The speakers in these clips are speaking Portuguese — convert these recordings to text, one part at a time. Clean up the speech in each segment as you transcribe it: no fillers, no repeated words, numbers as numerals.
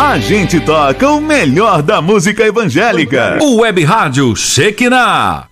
A gente toca o melhor da música evangélica. O Web Rádio Shekinah.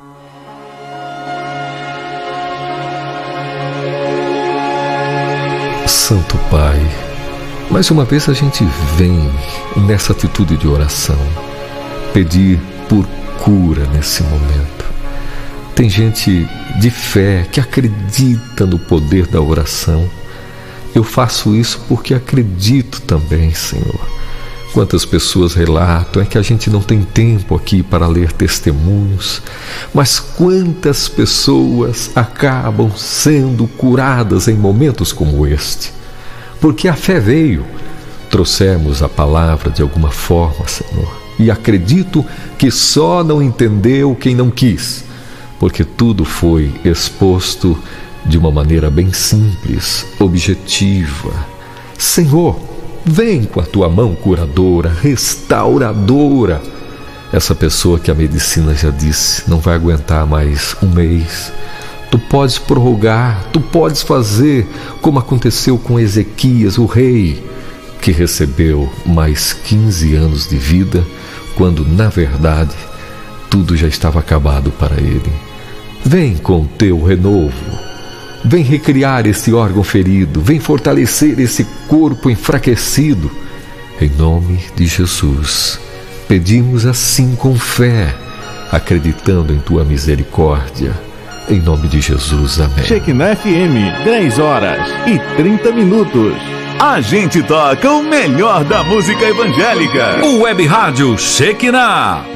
Santo Pai, mais uma vez a gente vem nessa atitude de oração, pedir por cura nesse momento. Tem gente de fé que acredita no poder da oração. Eu faço isso porque acredito também, Senhor. Quantas pessoas relatam, é que a gente não tem tempo aqui para ler testemunhos, mas quantas pessoas acabam sendo curadas em momentos como este? Porque a fé veio, trouxemos a palavra de alguma forma, Senhor, e acredito que só não entendeu quem não quis, porque tudo foi exposto de uma maneira bem simples, objetiva. Senhor, vem com a tua mão curadora, restauradora. Essa pessoa que a medicina já disse não vai aguentar mais um mês. Tu podes prorrogar, tu podes fazer como aconteceu com Ezequias, o rei, que recebeu mais 15 anos de vida, quando na verdade tudo já estava acabado para ele. Vem com o teu renovo. Vem recriar esse órgão ferido, vem fortalecer esse corpo enfraquecido. Em nome de Jesus, pedimos assim com fé, acreditando em tua misericórdia. Em nome de Jesus, amém. Shekinah FM, 10h30. A gente toca o melhor da música evangélica. O Web Rádio Shekinah.